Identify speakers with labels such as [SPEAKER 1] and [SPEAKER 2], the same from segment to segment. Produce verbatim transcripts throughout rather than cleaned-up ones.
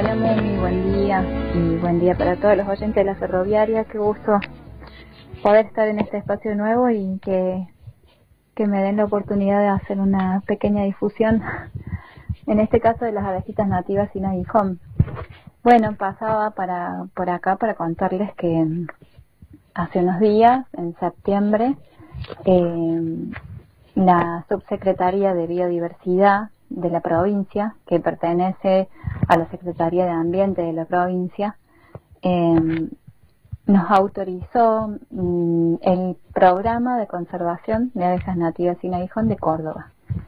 [SPEAKER 1] Hola Mumi, buen día y buen día para todos los oyentes de la Ferroviaria. Qué gusto poder estar en este espacio nuevo y que, que me den la oportunidad de hacer una pequeña difusión, en este caso de las abejitas nativas sin aguijón. Bueno, pasaba para por acá para contarles que hace unos días, en septiembre, eh, la Subsecretaría de Biodiversidad de la provincia, que pertenece a la Secretaría de Ambiente de la provincia, eh, nos autorizó mm, el programa de conservación de abejas nativas sin aguijón de Córdoba.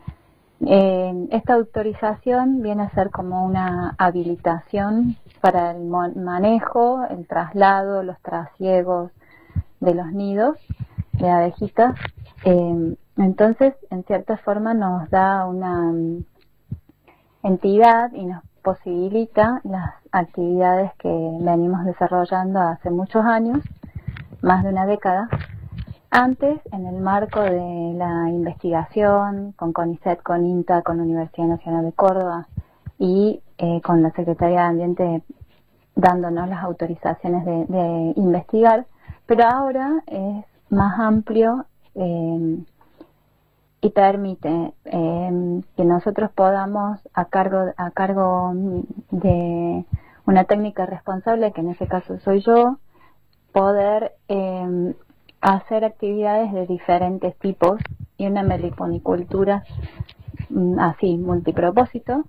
[SPEAKER 1] Eh, esta autorización viene a ser como una habilitación para el manejo, el traslado, los trasiegos de los nidos de abejitas. Eh, entonces, en cierta forma, nos da una um, entidad y nos posibilita las actividades que venimos desarrollando hace muchos años, más de una década. Antes, en el marco de la investigación con CONICET, con INTA, con la Universidad Nacional de Córdoba y eh, con la Secretaría de Ambiente dándonos las autorizaciones de, de investigar, pero ahora es más amplio eh, y permite eh, que nosotros podamos, a cargo, a cargo de una técnica responsable, que en ese caso soy yo, poder eh, hacer actividades de diferentes tipos y una meliponicultura así, multipropósito,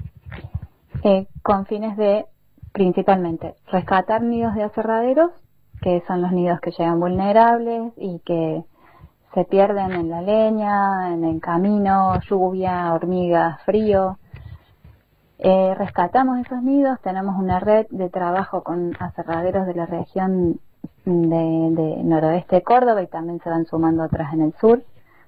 [SPEAKER 1] eh, con fines de, principalmente, rescatar nidos de aserraderos, que son los nidos que llegan vulnerables y que se pierden en la leña, en el camino, lluvia, hormigas, frío. Eh, rescatamos esos nidos, tenemos una red de trabajo con aserraderos de la región de, de noroeste de Córdoba y también se van sumando otras en el sur.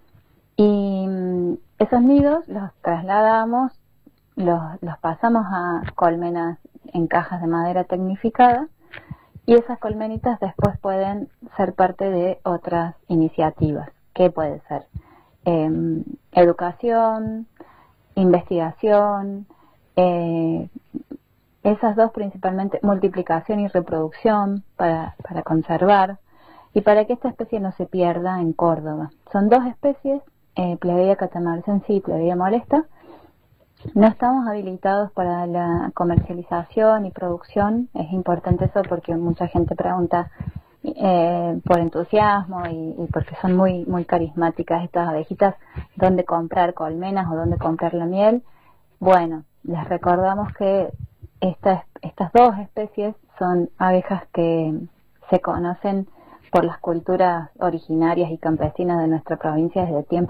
[SPEAKER 1] Y mm, esos nidos los trasladamos, los, los pasamos a colmenas en cajas de madera tecnificada y esas colmenitas después pueden ser parte de otras iniciativas, que puede ser eh, educación, investigación, eh, esas dos principalmente, multiplicación y reproducción para, para conservar y para que esta especie no se pierda en Córdoba. Son dos especies, eh, Plebeia catamarcensis y Plebeia molesta. No estamos habilitados para la comercialización y producción. Es importante eso porque mucha gente pregunta eh, por entusiasmo y, y porque son muy muy carismáticas estas abejitas, dónde comprar colmenas o dónde comprar la miel. Bueno, les recordamos que estas, estas dos especies son abejas que se conocen por las culturas originarias y campesinas de nuestra provincia desde tiempos